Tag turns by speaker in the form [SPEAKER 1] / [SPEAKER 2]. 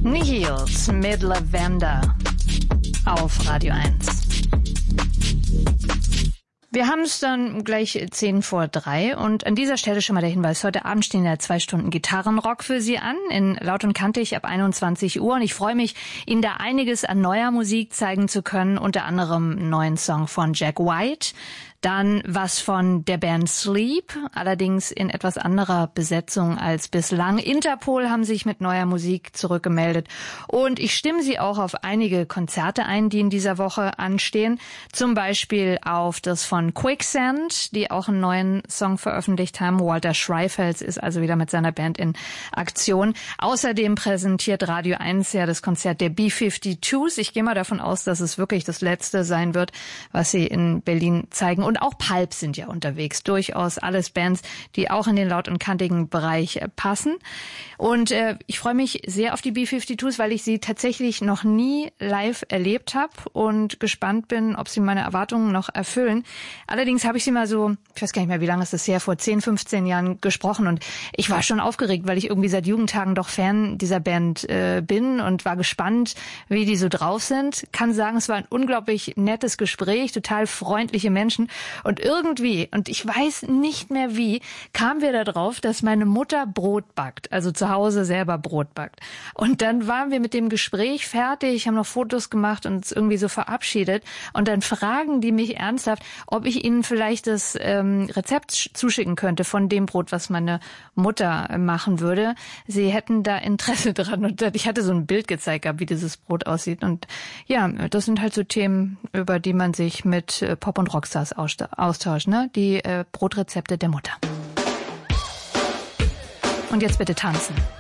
[SPEAKER 1] Nihils mit Lavender auf Radio 1. Wir haben es dann gleich 2:10 und an dieser Stelle schon mal der Hinweis, heute Abend stehen ja 2 Stunden Gitarrenrock für Sie an, in Laut und Kantig ab 21 Uhr und ich freue mich, Ihnen da einiges an neuer Musik zeigen zu können, unter anderem einen neuen Song von Jack White, dann was von der Band Sleep, allerdings in etwas anderer Besetzung als bislang. Interpol haben sich mit neuer Musik zurückgemeldet und ich stimme Sie auch auf einige Konzerte ein, die in dieser Woche anstehen. Zum Beispiel auf das von Quicksand, die auch einen neuen Song veröffentlicht haben. Walter Schreifels ist also wieder mit seiner Band in Aktion. Außerdem präsentiert Radio 1 ja das Konzert der B-52s. Ich gehe mal davon aus, dass es wirklich das letzte sein wird, was sie in Berlin zeigen. Und auch Pulp sind ja unterwegs. Durchaus alles Bands, die auch in den laut- und kantigen Bereich passen. Und ich freue mich sehr auf die B-52s, weil ich sie tatsächlich noch nie live erlebt habe und gespannt bin, ob sie meine Erwartungen noch erfüllen. Allerdings habe ich sie mal so, ich weiß gar nicht mehr, wie lange ist das her, vor 10, 15 Jahren gesprochen und ich war schon aufgeregt, weil ich irgendwie seit Jugendtagen doch Fan dieser Band bin und war gespannt, wie die so drauf sind. Kann sagen, es war ein unglaublich nettes Gespräch, total freundliche Menschen. Und irgendwie, und ich weiß nicht mehr wie, kamen wir da drauf, dass meine Mutter Brot backt, also zu Hause selber Brot backt. Und dann waren wir mit dem Gespräch fertig, haben noch Fotos gemacht und uns irgendwie so verabschiedet. Und dann fragen die mich ernsthaft, ob ich ihnen vielleicht das Rezept zuschicken könnte von dem Brot, was meine Mutter machen würde. Sie hätten da Interesse dran. Und ich hatte so ein Bild gezeigt gehabt, wie dieses Brot aussieht. Und ja, das sind halt so Themen, über die man sich mit Pop- und Rockstars austauscht, ne? Die Brotrezepte der Mutter. Und jetzt bitte tanzen.